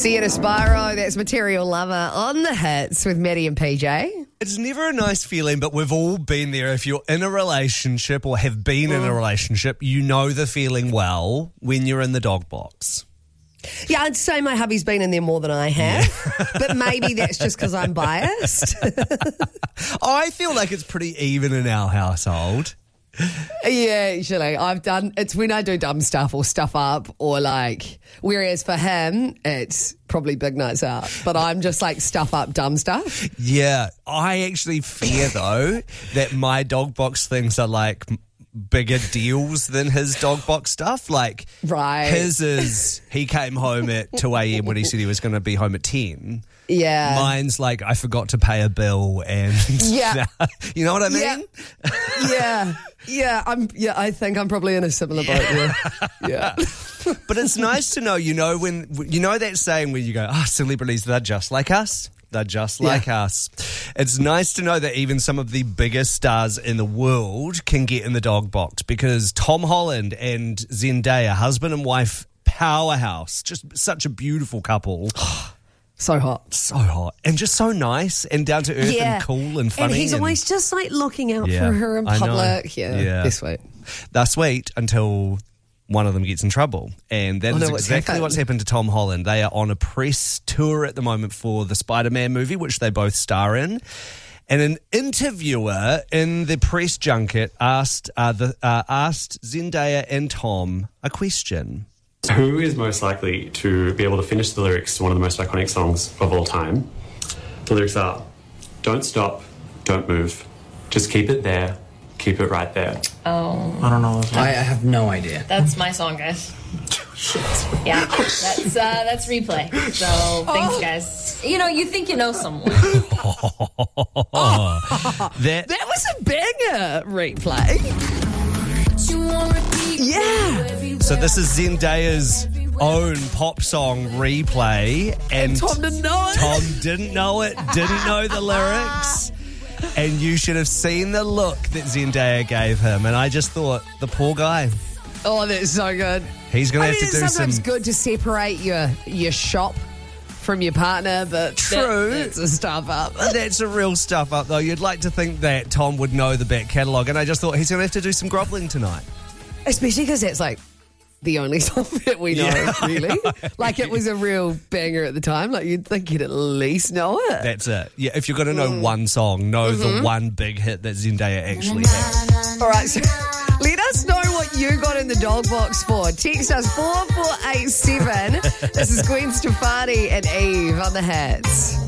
Sienna Spyro, that's Material Lover on the hits with Maddie and PJ. It's never a nice feeling, but we've all been there. If you're in a relationship or have been in a relationship, you know the feeling well when you're in the dog box. Yeah, I'd say my hubby's been in there more than I have, but maybe that's just because I'm biased. I feel like it's pretty even in our household. Yeah, actually, it's when I do dumb stuff or stuff up or like, whereas for him, it's probably big nights out, but I'm just like stuff up dumb stuff. Yeah, I actually fear though that my dog box things are like bigger deals than his dog box stuff. Like, right. His is, he came home at 2 a.m. when he said he was going to be home at 10. Yeah. Mine's like, I forgot to pay a bill and yeah. You know what I mean? Yeah. I think I'm probably in a similar boat there. Yeah. But it's nice to know, when that saying where you go, celebrities, they're just like us. They're just like us. It's nice to know that even some of the biggest stars in the world can get in the dog box, because Tom Holland and Zendaya, husband and wife powerhouse, just such a beautiful couple. So hot. So hot. And just so nice and down to earth and cool and funny. And he's always just like looking out for her in public. Yeah. They're sweet. They're sweet until one of them gets in trouble. And that is exactly what's happened to Tom Holland. They are on a press tour at the moment for the Spider-Man movie, which they both star in. And an interviewer in the press junket asked Zendaya and Tom a question. Who is most likely to be able to finish the lyrics to one of the most iconic songs of all time? The lyrics are, don't stop, don't move. Just keep it there, keep it right there. Oh. I don't know. I have no idea. That's my song, guys. Shit. Yeah, that's Replay. So, thanks, guys. You think you know someone. That was a banger, Replay. Yeah. So this is Zendaya's own pop song, Replay. And Tom didn't know it. Tom didn't know it, didn't know the lyrics. And you should have seen the look that Zendaya gave him. And I just thought, the poor guy. Oh, that's so good. He's going to have to do sometimes good to separate your shop from your partner, but that's a stuff up. That's a real stuff up, though. You'd like to think that Tom would know the back catalogue, and I just thought he's going to have to do some grovelling tonight. Especially because it's like the only song that we know, really. Like, it was a real banger at the time. Like, you'd think you'd at least know it. That's it. Yeah, if you're going to know one song, know the one big hit that Zendaya actually had. All right, so let us know what you got in the dog box for. Text us 4487. This is Gwen Stefani and Eve on the hats.